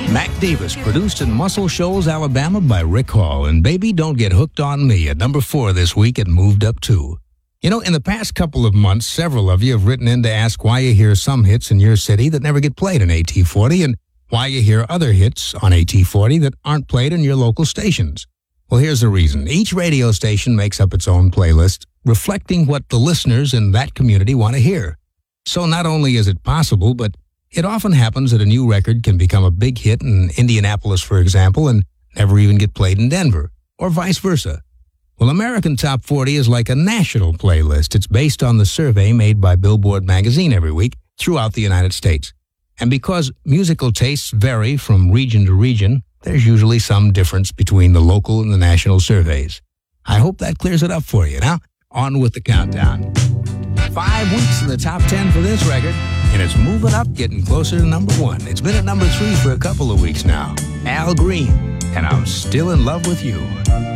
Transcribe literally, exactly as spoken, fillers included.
Mac Davis, produced in Muscle Shoals, Alabama by Rick Hall. And Baby Don't Get Hooked on Me at number four this week. It moved up two. You know, in the past couple of months, several of you have written in to ask why you hear some hits in your city that never get played in A T forty and why you hear other hits on A T forty that aren't played in your local stations. Well, here's the reason. Each radio station makes up its own playlist, reflecting what the listeners in that community want to hear. So not only is it possible, but it often happens that a new record can become a big hit in Indianapolis, for example, and never even get played in Denver, or vice versa. Well, American Top forty is like a national playlist. It's based on the survey made by Billboard magazine every week throughout the United States. And because musical tastes vary from region to region, there's usually some difference between the local and the national surveys. I hope that clears it up for you. Now, on with the countdown. Five weeks in the top ten for this record, and it's moving up, getting closer to number one. It's been at number three for a couple of weeks now. Al Green, and I'm Still in Love with You.